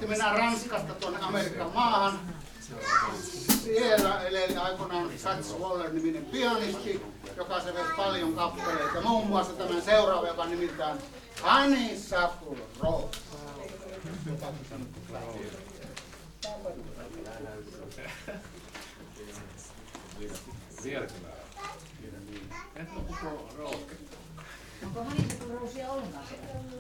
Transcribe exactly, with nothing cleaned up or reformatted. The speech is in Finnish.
Sitten mennään Ranskasta tuonne Amerikan maahan. Siellä eli aikoinaan Fats Waller-niminen pianisti, joka se veti paljon kappaleita. Muun muassa tämän seuraava, joka nimittäin Honeysuckle Rose. Onko Honeysuckle Rosea ollenkaan siellä?